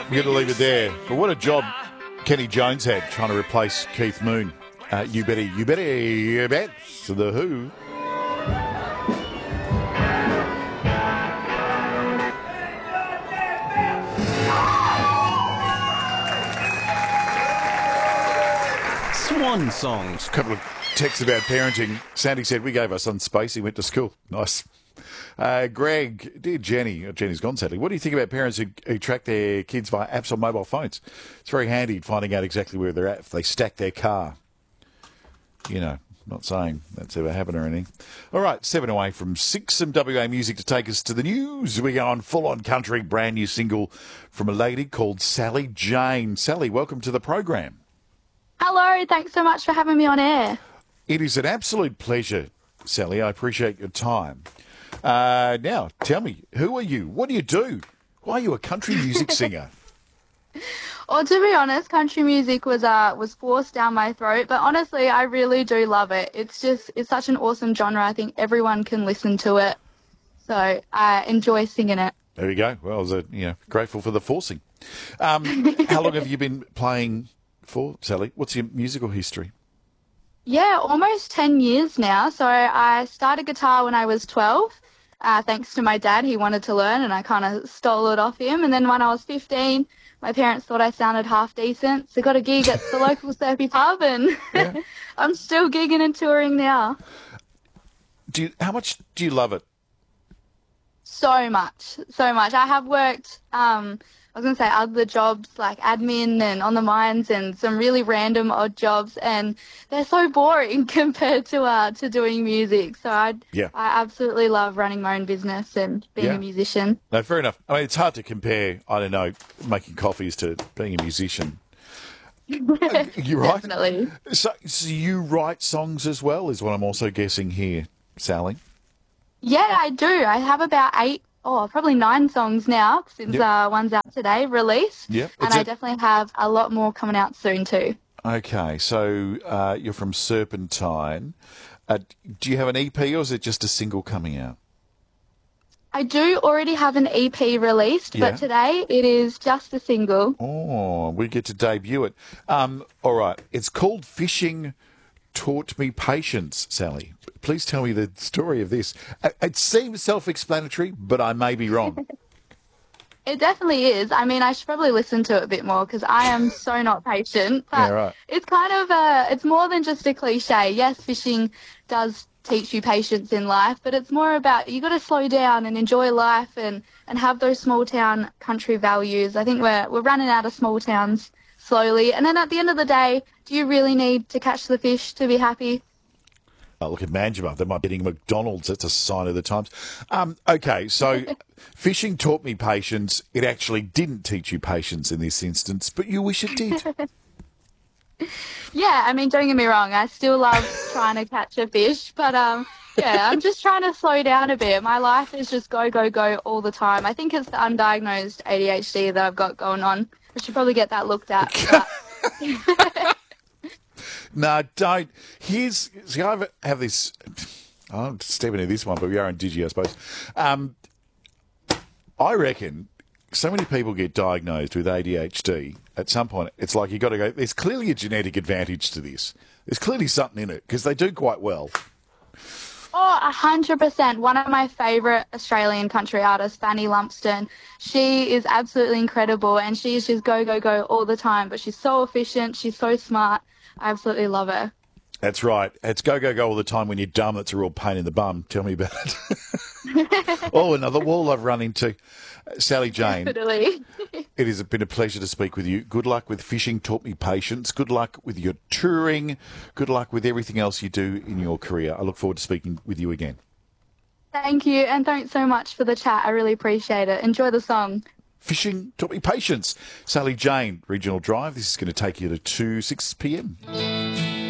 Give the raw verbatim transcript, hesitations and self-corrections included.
We're going to leave it there. But what a job Kenny Jones had trying to replace Keith Moon. Uh, you better, you better, you bet. So the Who. Swan songs. A couple of texts about parenting. Sandy said, we gave our son space. He went to school. Nice. Uh, Greg, dear Jenny, oh, Jenny's gone sadly. What do you think about parents who, who track their kids via apps on mobile phones? It's very handy finding out exactly where they're at if they stack their car. You know, not saying that's ever happened or anything. All right, seven away from six. Some W A music to take us to the news. We go on full-on country, brand new single from a lady called Sally Jane. Sally, welcome to the program. Hello, thanks so much for having me on air. It is an absolute pleasure, Sally. I appreciate your time. Uh, now, tell me, who are you? What do you do? Why are you a country music singer? Well, to be honest, country music was uh was forced down my throat, but honestly, I really do love it. It's just, it's such an awesome genre. I think everyone can listen to it, so I enjoy singing it. There we go. Well, I was, uh, you know, grateful for the forcing. Um, how long have you been playing for, Sally? What's your musical history? Yeah, almost ten years now. So I started guitar when I was twelve, uh, thanks to my dad. He wanted to learn, and I kind of stole it off him. And then when I was fifteen, my parents thought I sounded half decent, so got a gig at the local surfy pub, and yeah. I'm still gigging and touring now. Do you, how much do you love it? So much, so much. I have worked, um, I was going to say other jobs like admin and on the mines and some really random odd jobs, and they're so boring compared to uh, to doing music. So I yeah. I absolutely love running my own business and being yeah. a musician. No, fair enough. I mean, it's hard to compare, I don't know, making coffees to being a musician. You're right. Definitely. So, so you write songs as well, is what I'm also guessing here, Sally? Yeah, I do. I have about eight, oh, probably nine songs now since yep. uh, one's out today, released. Yep. And it's I a... definitely have a lot more coming out soon too. Okay, so uh, you're from Serpentine. Uh, do you have an E P or is it just a single coming out? I do already have an E P released, yeah. but today it is just a single. Oh, we get to debut it. Um, all right, it's called Fishing Taught Me Patience, Sally. Please tell me the story of this. It seems self-explanatory, but I may be wrong. It definitely is. I mean, I should probably listen to it a bit more because I am so not patient. But yeah, right. It's kind of a, it's more than just a cliche. Yes, fishing does teach you patience in life, but it's more about you got to slow down and enjoy life and, and have those small town country values. I think we're we're running out of small towns slowly. And then at the end of the day, do you really need to catch the fish to be happy? Oh, look at Manjimup. They might be eating McDonald's. That's a sign of the times. Um, okay, so fishing taught me patience. It actually didn't teach you patience in this instance, but you wish it did. Yeah, I mean, don't get me wrong. I still love trying to catch a fish, but um, yeah, I'm just trying to slow down a bit. My life is just go, go, go all the time. I think it's the undiagnosed A D H D that I've got going on. I should probably get that looked at. But... No, don't. Here's, see, I have this, I'm stepping into this one, but we are on Digi, I suppose. Um, I reckon so many people get diagnosed with A D H D at some point. It's like you got to go, there's clearly a genetic advantage to this. There's clearly something in it because they do quite well. Oh, a hundred percent. One of my favourite Australian country artists, Fanny Lumsden, she is absolutely incredible and she's just go, go, go all the time. But she's so efficient. She's so smart. I absolutely love her. That's right. It's go, go, go all the time when you're dumb. That's a real pain in the bum. Tell me about it. Oh, another wall I've run into. Sally Jane. Definitely. It has been a pleasure to speak with you. Good luck with Fishing Taught Me Patience. Good luck with your touring. Good luck with everything else you do in your career. I look forward to speaking with you again. Thank you, and thanks so much for the chat. I really appreciate it. Enjoy the song. Fishing Taught Me Patience. Sally Jane, Regional Drive. This is going to take you to two, six p.m.